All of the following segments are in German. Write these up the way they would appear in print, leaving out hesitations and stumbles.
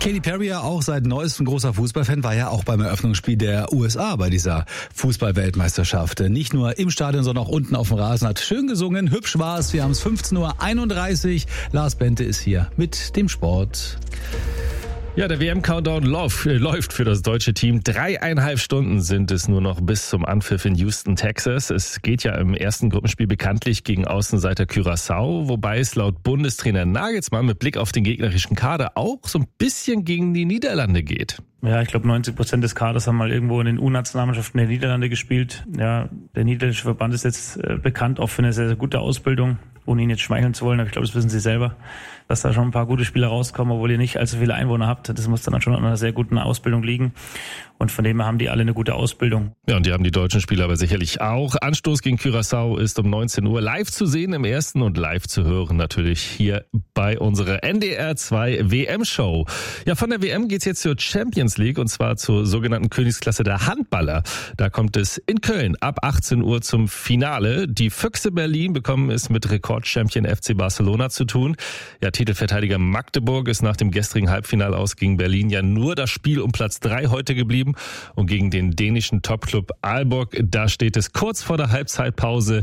Katy Perry, ja auch seit neuestem großer Fußballfan, war ja auch beim Eröffnungsspiel der USA bei dieser Fußball-Weltmeisterschaft. Nicht nur im Stadion, sondern auch unten auf dem Rasen. Hat schön gesungen, hübsch war es. Wir haben es 15:31 Uhr. Lars Bente ist hier mit dem Sport. Ja, der WM-Countdown läuft für das deutsche Team. 3,5 Stunden sind es nur noch bis zum Anpfiff in Houston, Texas. Es geht ja im ersten Gruppenspiel bekanntlich gegen Außenseiter Curaçao, wobei es laut Bundestrainer Nagelsmann mit Blick auf den gegnerischen Kader auch so ein bisschen gegen die Niederlande geht. Ja, ich glaube 90% des Kaders haben mal irgendwo in den U-Nationalmannschaften der Niederlande gespielt. Ja, der niederländische Verband ist jetzt bekannt auch für eine sehr, sehr gute Ausbildung. Ohne ihn jetzt schmeicheln zu wollen, aber ich glaube, das wissen Sie selber, dass da schon ein paar gute Spieler rauskommen, obwohl ihr nicht allzu viele Einwohner habt. Das muss dann schon an einer sehr guten Ausbildung liegen. Und von dem her haben die alle eine gute Ausbildung. Ja, und die haben die deutschen Spieler aber sicherlich auch. Anstoß gegen Curaçao ist um 19 Uhr live zu sehen im ersten und live zu hören natürlich hier bei unserer NDR 2 WM-Show. Ja, von der WM geht's jetzt zur Champions League und zwar zur sogenannten Königsklasse der Handballer. Da kommt es in Köln ab 18 Uhr zum Finale. Die Füchse Berlin bekommen es mit Rekordchampion FC Barcelona zu tun. Ja, Titelverteidiger Magdeburg ist nach dem gestrigen Halbfinale aus gegen Berlin ja nur das Spiel um Platz 3 heute geblieben. Und gegen den dänischen Topclub Aalborg, da steht es kurz vor der Halbzeitpause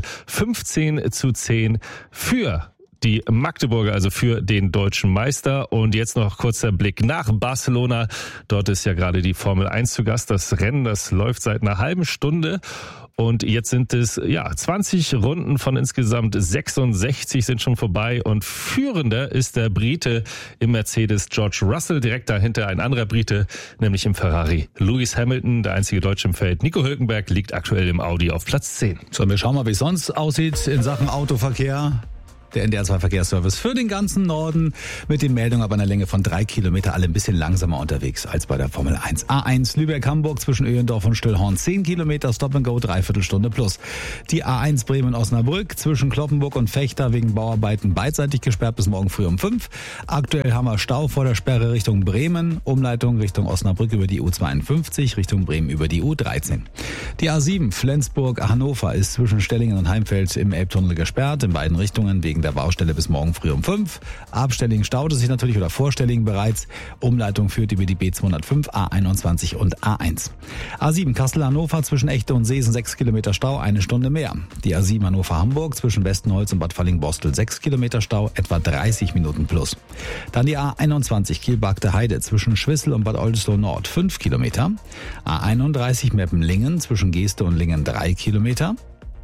15:10 für die Magdeburger, also für den deutschen Meister. Und jetzt noch kurzer Blick nach Barcelona. Dort ist ja gerade die Formel 1 zu Gast. Das Rennen, das läuft seit einer halben Stunde. Und jetzt sind es 20 Runden von insgesamt 66 sind schon vorbei. Und führender ist der Brite im Mercedes George Russell. Direkt dahinter ein anderer Brite, nämlich im Ferrari Lewis Hamilton. Der einzige Deutsche im Feld, Nico Hülkenberg, liegt aktuell im Audi auf Platz 10. So, wir schauen mal, wie es sonst aussieht in Sachen Autoverkehr. Der NDR 2 Verkehrsservice für den ganzen Norden mit den Meldungen ab einer Länge von 3 Kilometer, alle ein bisschen langsamer unterwegs als bei der Formel 1. A1 Lübeck-Hamburg zwischen Öhendorf und Stillhorn 10 Kilometer, Stop and Go, dreiviertel Stunde plus. Die A1 Bremen-Osnabrück zwischen Kloppenburg und Vechta wegen Bauarbeiten beidseitig gesperrt bis morgen früh um 5. Aktuell haben wir Stau vor der Sperre Richtung Bremen, Umleitung Richtung Osnabrück über die U52, Richtung Bremen über die U13. Die A7 Flensburg-Hannover ist zwischen Stellingen und Heimfeld im Elbtunnel gesperrt, in beiden Richtungen wegen der Baustelle bis morgen früh um 5. Ab Stellingen staut es sich natürlich oder vor Stellingen bereits. Umleitung führt über die B205, A21 und A1. A7 Kassel-Hannover zwischen Echte und Seesen 6 Kilometer Stau, eine Stunde mehr. Die A7 Hannover-Hamburg zwischen Westenholz und Bad Falling-Borstel 6 Kilometer Stau, etwa 30 Minuten plus. Dann die A21 Kiel-Bagde Heide zwischen Schwissel und Bad Oldesloe Nord 5 Kilometer. A31 Meppen-Lingen zwischen Geeste und Lingen 3 Kilometer.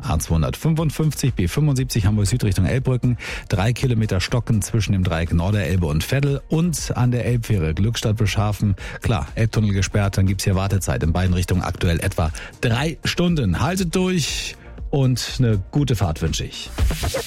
A255 B75 Hamburg Süd Richtung Elbbrücken, 3 Kilometer Stocken zwischen dem Dreieck Norderelbe und Veddel und an der Elbfähre Glückstadt-Beschhafen. Klar, Elbtunnel gesperrt, dann gibt's hier Wartezeit in beiden Richtungen aktuell etwa 3 Stunden. Haltet durch und eine gute Fahrt wünsche ich.